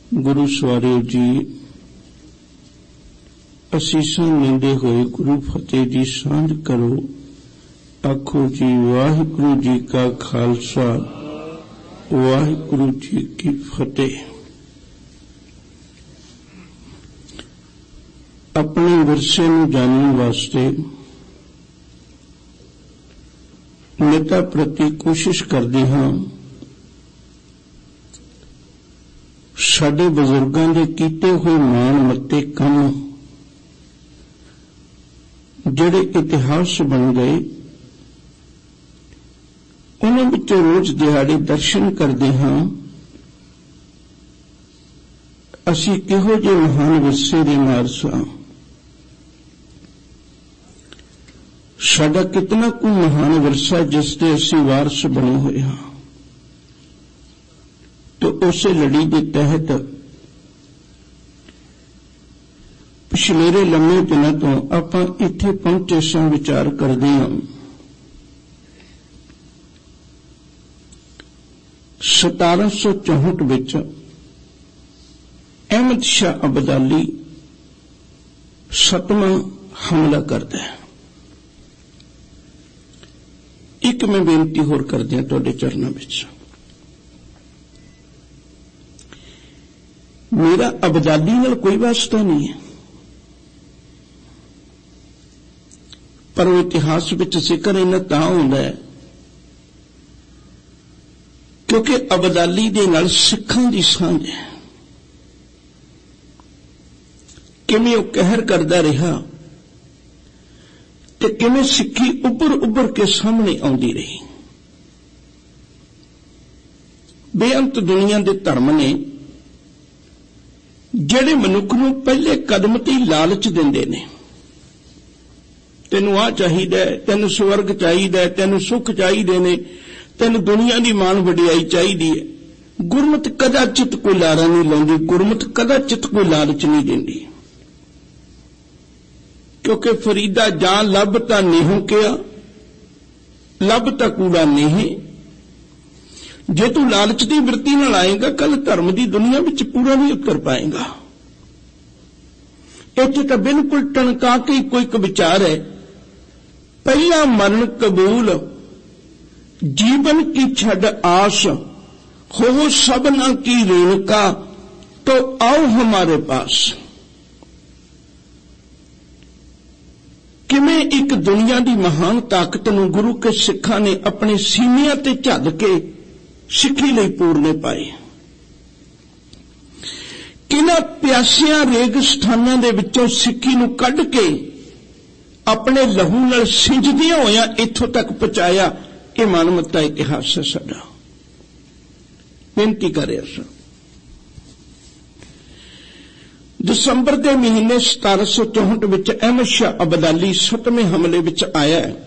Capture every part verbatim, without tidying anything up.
गुरु सवारियो जी, असीसां लेंदे होए गुरु फतेह दी सांझ करो। आखो जी वाहिगुरु जी का खालसा, वाहिगुरु जी की फतेह। अपने विरसे नूं जानने वास्ते नेता प्रति कोशिश करते हाँ। साडे बजुर्गां दे कीते हुए मान मत्ते काम जिहड़े इतिहास बन गए, उन्हां विचों रोज दिहाड़े दर्शन करते हाँ। असीं किहो जिहे महान विरसे दे नाल सां। साडा कितना कोई महान विरसा जिसके असीं वारस बने हुए हाँ। तो उसे लड़ी के तहत पिछलेरे लम्मे दिनों तो आपां इत्थे पहुंचे सां, विचार करदे हां। सतारह सौ चौहठ विच अहमद शाह अब्दाली सतवां हमला करदा है। एक मैं बेनती होर करदियां तुहाडे चरनां विच, मेरा अब्दाली नाल कोई वास्ता नहीं है, पर वो इतिहास विच जिक्र इन्ना तां हुंदा है क्योंकि अब्दाली दे नाल सिखां दी सांझ है। किवें वो कहर करदा रहा ते किवें सिक्खी उभर उभर के सामने आउंदी रही। बेअंत दुनिया दे धर्म ने ਜਿਹੜੇ मनुख ਨੂੰ पहले कदम ते लालच दिंदे ने, तैनूं आ चाहीदा है, तैनूं स्वर्ग चाहीदा है, तैनूं सुख चाहीदे ने, तैनूं दुनिया दी मान वडियाई चाहीदी है। गुरमत कदाचित कोई लारा नहीं लाउंदी, गुरमत कदाचित कोई लालच नहीं दिंदी, क्योंकि फरीदा जां लभ तां नेहों किया, लभ तां कूड़ा नहीं। जे तू लालच की वृत्ति नाल आएगा, कल धर्म की दुनिया में पूरा नहीं उतर पाएगा। इत्थे तो बिल्कुल टणका के कोई एक विचार है, पहला मरण कबूल, जीवन की छड़ आस, हो सबना की रेणुका, तो आओ हमारे पास। किवें एक दुनिया की महान ताकत नूं गुरु के सिखां ने अपने सीनिਆਂ ते झद के सिक्खी लई पूरने पाए। किन्हां प्यासियां रेगिस्तानां दे विचों सिक्खी नूं कढ के अपने लहू नाल सिंजदियां होइयां इत्थों तक पहुंचाया। ये मानवता इतिहास है साडा। बेनती कर रहा सां, दिसंबर के महीने सतारह सौ चौहठ विच अहमद शाह अब्दाली सतवें हमले विच आया है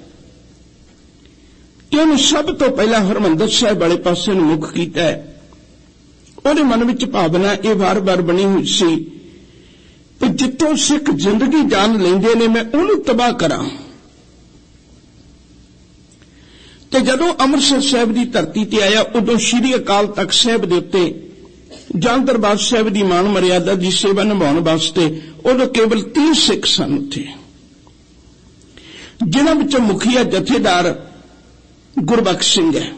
कि उन्हें सब तो पहला हरमंदर साहिब वाले पासे नूं मुख कीता है। उहदे मन विच भावना ये बार बार बनी हुई सी कि जित्थों सिख जिंदगी जान लैंदे ने, मैं उहनूं तबाह करां। ते जदों अमृतसर साहिब की धरती ते आया, उदों श्री अकाल तख्त साहिब दे उत्ते जां दरबार साहिब की मान मर्यादा की सेवा निभाउण वास्ते उदों केवल तीह सिख सन उत्थे, जिन्हां विचों मुखिया जथेदार गुरबख्श सिंह है।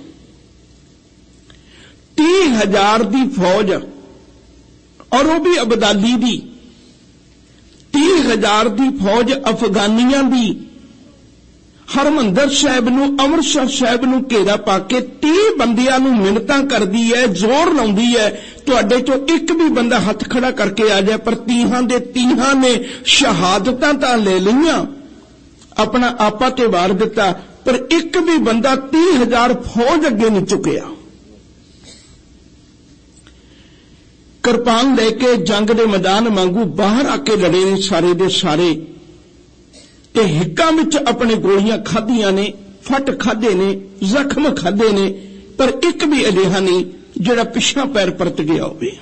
तीह हजार की फौज, और वह भी अब्दाली दी, तीह हजार की फौज अफगानियां दी हरमंदर साहिब नूं अमृतसर साहिब नूं घेरा पा के तीह बंदियां नूं मिन्नतां करदी है, जोर लाउंदी है, तुहाडे चों एक भी बंदा हथ खड़ा करके आ जाए। पर तीहां दे तीहां ने शहादतां तां ले लईआं, अपना आपा ते वार दिता, पर एक भी बंदा तीह हजार फौज अगे नहीं चुकिया। किरपान लेके जंग के मैदान वांगू बाहर आके लड़े ने सारे दे सारे, ते हिक्कां विच अपने गोलियां खाधियां ने, फट खाधे ने, जख्म खाधे ने, पर एक भी अजिहा नहीं जिहड़ा पिछा पैर परत गया होवे।